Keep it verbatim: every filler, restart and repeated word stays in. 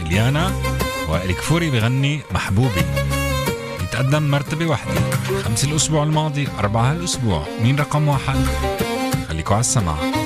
إليانا. وائل كفوري بغني محبوبي. يتقدم مرتبة واحدة، خمسة الأسبوع الماضي، أربعة هالأسبوع. مين رقم واحد؟ خليكوا على السماع.